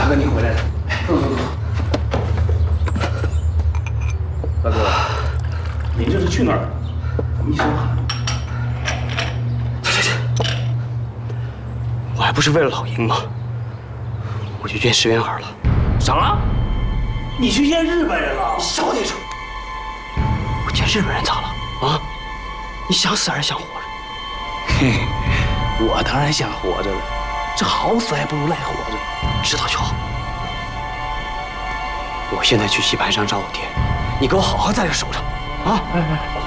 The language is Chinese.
哥，你回来了。走。大哥，您这是去哪儿？怎么一身汗？ 行，我还不是为了老鹰吗？我去见石原儿了。 什么？你去见日本人了？ 你少点声！我见日本人咋了？啊？你想死还是想活着？ 嘿，我当然想活着了。这好死还不如赖活着。 知道就好。我现在去棋盘山找我爹，你给我好好在这守着，啊！